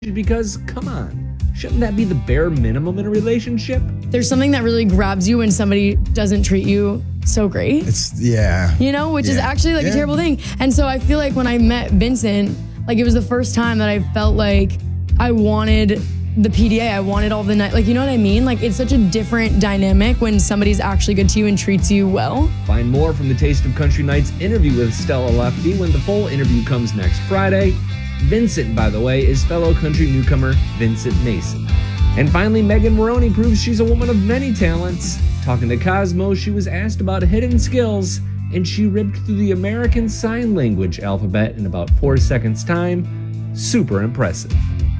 because, come on, shouldn't that be the bare minimum in a relationship? There's something that really grabs you when somebody doesn't treat you so great. Which is actually like a terrible thing. And so I feel like when I met Vincent, like it was the first time that I felt like I wanted the PDA. I wanted all the night. Like, you know what I mean? Like, it's such a different dynamic when somebody's actually good to you and treats you well. Find more from the Taste of Country Nights interview with Stella Lefty when the full interview comes next Friday. Vincent, by the way, is fellow country newcomer Vincent Mason. And finally, Megan Moroney proves she's a woman of many talents. Talking to Cosmo, she was asked about hidden skills, and she ripped through the American Sign Language alphabet in about 4 seconds' time. Super impressive.